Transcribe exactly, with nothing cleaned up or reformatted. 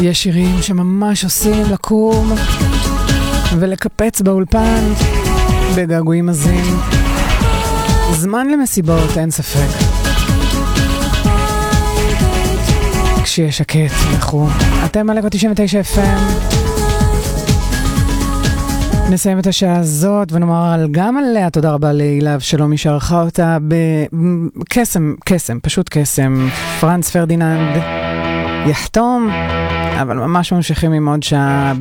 יש שירים שממש עושים לקום ולקפץ באולפן בגעגועים עזים. זמן למסיבות, אין ספק. כשיש שקט, לכו. אתם על תשעים ותשע אף אם. נסיים את השעה הזאת ונאמר גם עליה תודה רבה להילה שלומי שערכה אותה בקסם, קסם, פשוט קסם. פרנץ פרדיננד יחתום, אבל ממש ממשיכים עם עוד שעה